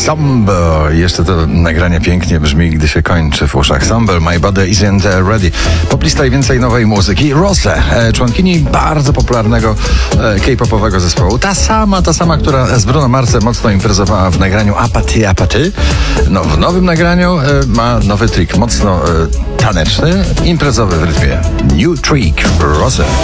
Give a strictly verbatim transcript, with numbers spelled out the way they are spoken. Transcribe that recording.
Summer. Jeszcze to nagranie pięknie brzmi, gdy się kończy w uszach. Summer, My Body Isn't Ready. Poplista i więcej nowej muzyki. Rose, członkini bardzo popularnego K-popowego zespołu. Ta sama, ta sama, która z Bruno Marsem mocno imprezowała w nagraniu Apaty, Apaty. No, w nowym nagraniu ma nowy trik, mocno taneczny, imprezowy w rytmie. New Trick, Rose.